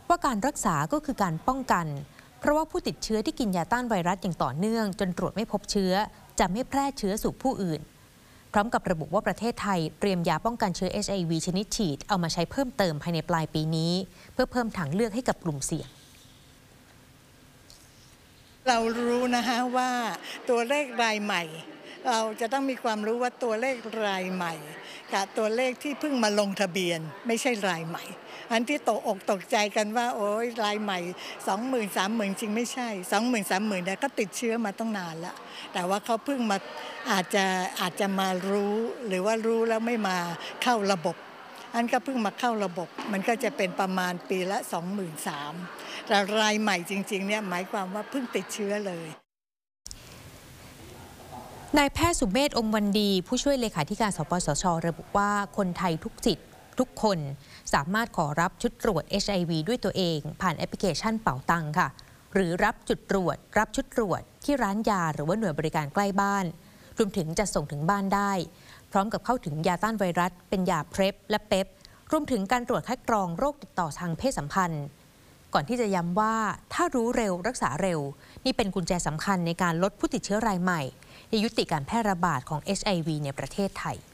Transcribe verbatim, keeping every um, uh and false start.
ว่าการรักษาก็คือการป้องกันเพราะว่าผู้ติดเชื้อที่กินยาต้านไวรัสอย่างต่อเนื่องจนตรวจไม่พบเชื้อจะไม่แพร่เชื้อสู่ผู้อื่นพร้อมกับระบุว่าประเทศไทยเตรียมยาป้องกันเชื้อ เอช ไอ วี ชนิดฉีดเอามาใช้เพิ่มเติมภายในปลายปีนี้เพื่อเพิ่มทางเลือกให้กับกลุ่มเสี่ยงเรารู้นะคะว่าตัวเลขรายใหม่เราจะต้องมีความรู้ว่าตัวเลขรายใหม่กับตัวเลขที่เพิ่งมาลงทะเบียนไม่ใช่รายใหม่อันที่ตกอกตกใจกันว่าโอ้ยรายใหม่ สองหมื่น สามหมื่น จริงไม่ใช่ สองหมื่น สามหมื่น เนี่ยก็ติดเชื้อมาตั้งนานแล้วแต่ว่าเขาเพิ่งมาอาจจะอาจจะมารู้หรือว่ารู้แล้วไม่มาเข้าระบบอันก็เพิ่งมาเข้าระบบมันก็จะเป็นประมาณปีละ สองหมื่นสามพัน แต่รายใหม่จริงๆเนี่ยหมายความว่าเพิ่งติดเชื้อเลยนายแพทย์สุเมธ อมวันดีผู้ช่วยเลขาธิการสปสช.ระบุว่าคนไทยทุกจิตทุกคนสามารถขอรับชุดตรวจ เอช ไอ วี ด้วยตัวเองผ่านแอปพลิเคชันเป๋าตังค่ะหรือรับจุดตรวจรับชุดตรวจที่ร้านยาหรือว่าหน่วยบริการใกล้บ้านรวมถึงจะส่งถึงบ้านได้พร้อมกับเข้าถึงยาต้านไวรัสเป็นยาเพรปและเปปรวมถึงการตรวจคัดกรองโรคติดต่อทางเพศสัมพันธ์ก่อนที่จะย้ำว่าถ้ารู้เร็วรักษาเร็วนี่เป็นกุญแจสำคัญในการลดผู้ติดเชื้อรายใหม่และยุติการแพร่ระบาดของ เอช ไอ วี ในประเทศไทย